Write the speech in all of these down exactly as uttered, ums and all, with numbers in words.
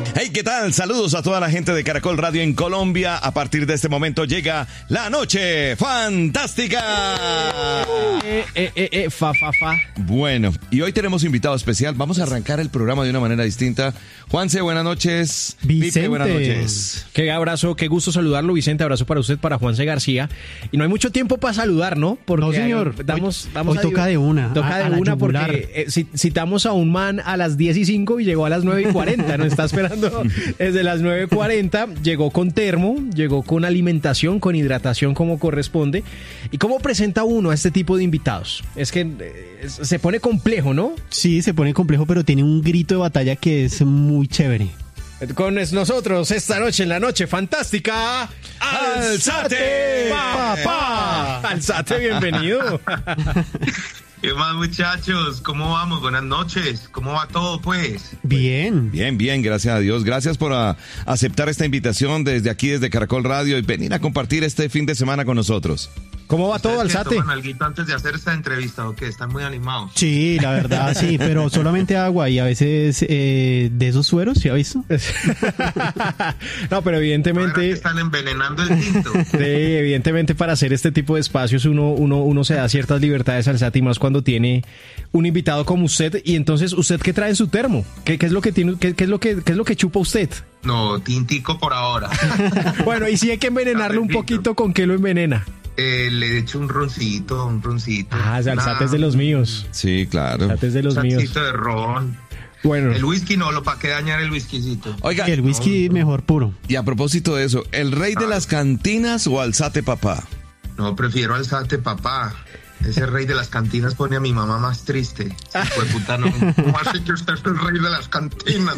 Hey, ¿qué tal? Saludos a toda la gente de Caracol Radio en Colombia. A partir de este momento llega la noche fantástica. Eh, eh, eh, eh, fa, fa, fa. Bueno, y hoy tenemos invitado especial. Vamos a arrancar el programa de una manera distinta. Juanse, buenas noches. Vicente. Pipe, buenas noches. Qué abrazo, qué gusto saludarlo, Vicente. Abrazo para usted, para Juanse García. Y no hay mucho tiempo para saludar, ¿no? Porque no, señor. Hay, damos, hoy vamos hoy a, toca de una. Toca a, de a una yugular. porque eh, citamos a un man a las diez y cinco y llegó a las nueve y cuarenta. Nos está esperando desde las nueve y cuarenta. Llegó con termo, llegó con alimentación, con hidratación como corresponde. ¿Y cómo presenta uno a este tipo de invitados? Es que eh, se pone complejo, ¿no? Sí, se pone complejo, pero tiene un grito de batalla que es muy chévere. Con nosotros esta noche en la noche fantástica, Alzate, papá. Alzate, bienvenido. ¿Qué más, muchachos? ¿Cómo vamos? Buenas noches. ¿Cómo va todo, pues? Bien. Bien, bien, gracias a Dios. Gracias por a, aceptar esta invitación desde aquí, desde Caracol Radio, y venir a compartir este fin de semana con nosotros. ¿Cómo va todo, Alzate? ¿Toman alguito antes de hacer esta entrevista o qué? ¿Están muy animados? Sí, la verdad, sí, pero solamente agua y a veces eh, de esos sueros, ¿sí ha visto? No, pero evidentemente... Que están envenenando el tinto. Sí, evidentemente para hacer este tipo de espacios uno, uno, uno se da ciertas libertades, Alzate, y más cuando tiene un invitado como usted. Y entonces, ¿usted qué trae en su termo? ¿Qué, qué es lo que tiene, qué, qué es lo que, qué es lo que chupa usted? No, tintico por ahora. Bueno, y si hay que envenenarlo un poquito, ¿con qué lo envenena? Eh, le echo un roncito, un roncito. Ah, Alzate es de los míos. Sí, claro. Alzate es de los un míos. sancito de ron. Bueno. El whisky no, lo para qué dañar el whiskycito. Oiga, El whisky no, mejor puro. y a propósito de eso, ¿el rey de las cantinas o Alzate papá? No, prefiero Alzate papá. Ese rey de las cantinas pone a mi mamá más triste. Hijo de puta, no. ¿Cómo así que usted es el rey de las cantinas?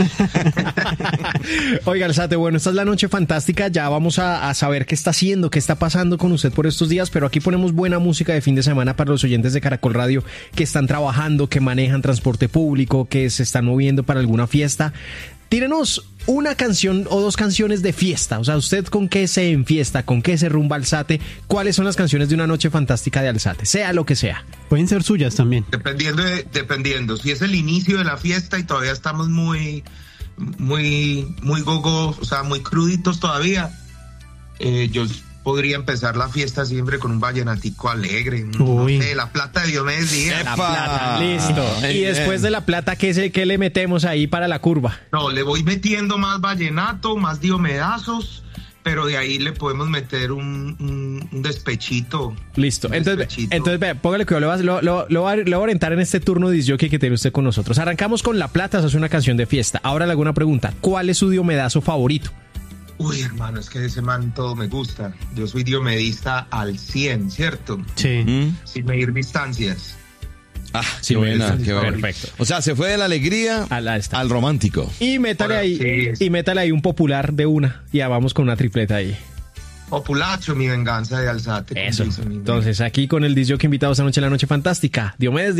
Oiga, Alzate, bueno, esta es la noche fantástica. Ya vamos a, a saber qué está haciendo, qué está pasando con usted por estos días. Pero aquí ponemos buena música de fin de semana para los oyentes de Caracol Radio que están trabajando, que manejan transporte público, que se están moviendo para alguna fiesta. Tírenos una canción o dos canciones de fiesta. O sea, ¿usted con qué se enfiesta? ¿Con qué se rumba Alzate? ¿Cuáles son las canciones de una noche fantástica de Alzate? Sea lo que sea. Pueden ser suyas también. Dependiendo, de, dependiendo. Si es el inicio de la fiesta y todavía estamos muy, muy, muy gogo, o sea, muy cruditos todavía, eh, yo podría empezar la fiesta siempre con un vallenatico alegre. Uy. No sé, La Plata de Diomedes Díaz. La plata, listo. Y después de la plata, ¿qué, se, qué le metemos ahí para la curva? No, le voy metiendo más vallenato, más diomedazos, pero de ahí le podemos meter un, un, un despechito. Listo. Un Entonces, despechito. entonces vea, póngale que lo va, lo, lo, lo, va, lo va a orientar en este turno de disc jockey que tiene usted con nosotros. Arrancamos con La Plata, eso es una canción de fiesta. Ahora le hago una pregunta. ¿Cuál es su diomedazo favorito? Uy, hermano, es que de ese man todo me gusta. Yo soy diomedista al cien, ¿cierto? Sí. ¿Mm? Sin medir distancias. Ah, Sí, qué buena, sí, qué buena. perfecto. O sea, se fue de la alegría A la esta. al romántico. Y métale Ahora, ahí, sí. y métale ahí un popular de una. Y ya vamos con una tripleta ahí. Populacho, mi venganza de Alzate. Eso. como dice mi- Entonces, aquí con el disc jockey invitado esta noche en la noche fantástica. Diomedes